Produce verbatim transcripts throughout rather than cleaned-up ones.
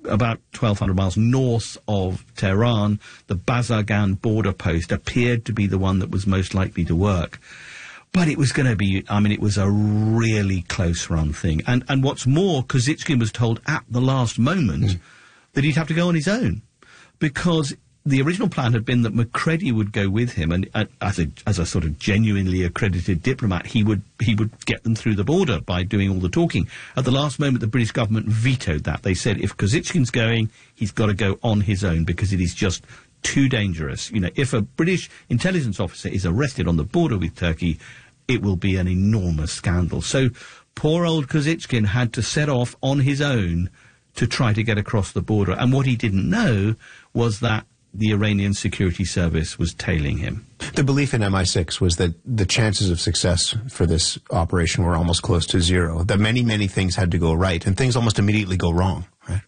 about twelve hundred miles north of Tehran, the Bazargan border post appeared to be the one that was most likely to work. But it was going to be, I mean, it was a really close-run thing. And, and what's more, Kozychkin was told at the last moment mm. that he'd have to go on his own, because the original plan had been that Macready would go with him, and uh, as a as a sort of genuinely accredited diplomat, he would he would get them through the border by doing all the talking. At the last moment, the British government vetoed that. They said if Kozychkin's going, he's got to go on his own because it is just too dangerous. You know, if a British intelligence officer is arrested on the border with Turkey, it will be an enormous scandal. So poor old Kozychkin had to set off on his own to try to get across the border. And what he didn't know was that the Iranian security service was tailing him. The belief in M I six was that the chances of success for this operation were almost close to zero, that many, many things had to go right, and things almost immediately go wrong, right?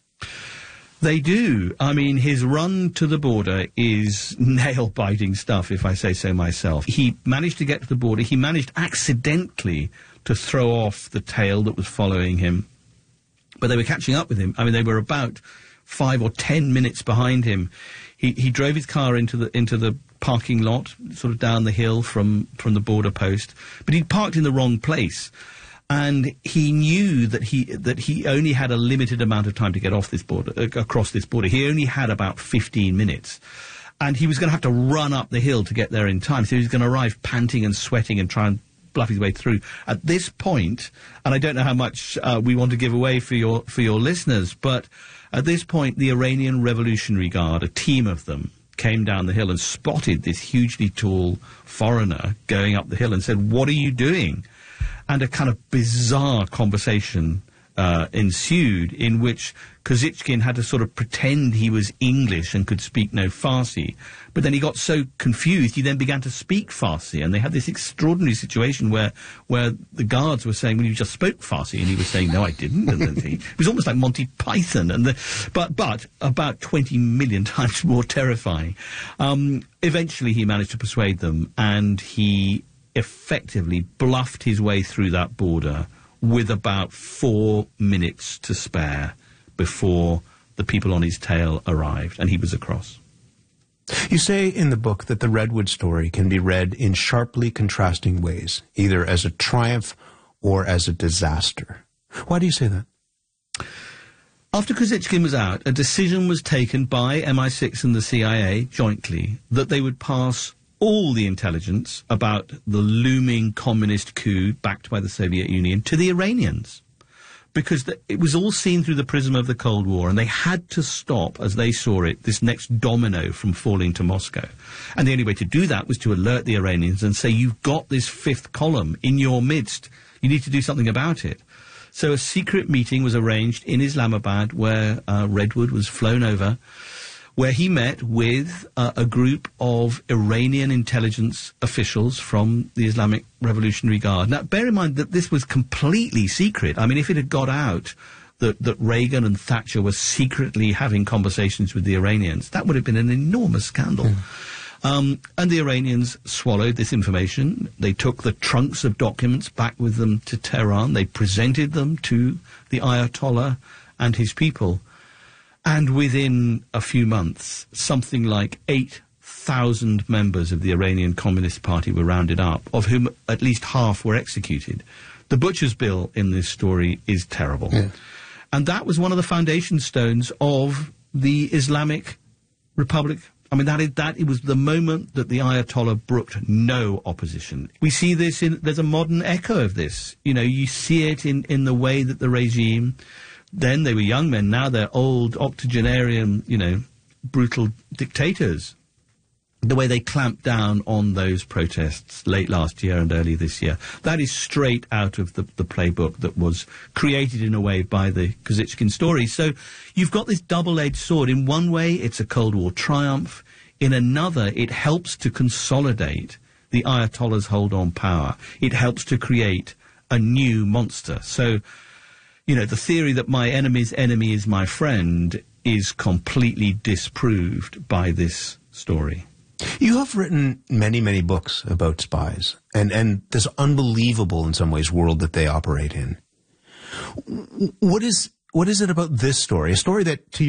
They do. I mean, his run to the border is nail-biting stuff, if I say so myself. He managed to get to the border. He managed accidentally to throw off the tail that was following him. But they were catching up with him. I mean, they were about five or ten minutes behind him. He he drove his car into the into the parking lot, sort of down the hill from, from the border post. But he'd parked in the wrong place. And he knew that he that he only had a limited amount of time to get off this border, uh, across this border. He only had about fifteen minutes. And he was going to have to run up the hill to get there in time. So he was going to arrive panting and sweating and try and bluff his way through. At this point, and I don't know how much uh, we want to give away for your for your listeners, but at this point, the Iranian Revolutionary Guard, a team of them, came down the hill and spotted this hugely tall foreigner going up the hill and said, "What are you doing?" And a kind of bizarre conversation uh, ensued in which Kozychkin had to sort of pretend he was English and could speak no Farsi. But then he got so confused, he then began to speak Farsi. And they had this extraordinary situation where where the guards were saying, well, you just spoke Farsi. And he was saying, no, I didn't. And then he, it was almost like Monty Python. And the, but, but about twenty million times more terrifying. Um, eventually he managed to persuade them, and he effectively bluffed his way through that border with about four minutes to spare before the people on his tail arrived, and he was across. You say in the book that the Redwood story can be read in sharply contrasting ways, either as a triumph or as a disaster. Why do you say that? After Kozychkin was out, a decision was taken by M I six and the C I A jointly that they would pass all the intelligence about the looming communist coup backed by the Soviet Union to the Iranians, because the, it was all seen through the prism of the Cold War, and they had to stop, as they saw it, this next domino from falling to Moscow. And the only way to do that was to alert the Iranians and say, you've got this fifth column in your midst. You need to do something about it. So a secret meeting was arranged in Islamabad where uh, Redwood was flown over, where he met with uh, a group of Iranian intelligence officials from the Islamic Revolutionary Guard. Now, bear in mind that this was completely secret. I mean, if it had got out that, that Reagan and Thatcher were secretly having conversations with the Iranians, that would have been an enormous scandal. Mm. Um, and the Iranians swallowed this information. They took the trunks of documents back with them to Tehran. They presented them to the Ayatollah and his people. And within a few months, something like eight thousand members of the Iranian Communist Party were rounded up, of whom at least half were executed. The butcher's bill in this story is terrible. Yeah. And that was one of the foundation stones of the Islamic Republic. I mean, that, is, that it was the moment that the Ayatollah brooked no opposition. We see this in, there's a modern echo of this. You know, you see it in, in the way that the regime, then they were young men, now they're old, octogenarian, you know, brutal dictators. The way they clamped down on those protests late last year and early this year. That is straight out of the, the playbook that was created in a way by the Kozychkin story. So you've got this double-edged sword. In one way, it's a Cold War triumph. In another, it helps to consolidate the Ayatollah's hold on power. It helps to create a new monster. So, you know, the theory that my enemy's enemy is my friend is completely disproved by this story. You have written many, many books about spies and, and this unbelievable, in some ways, world that they operate in. What is, what is it about this story, a story that, to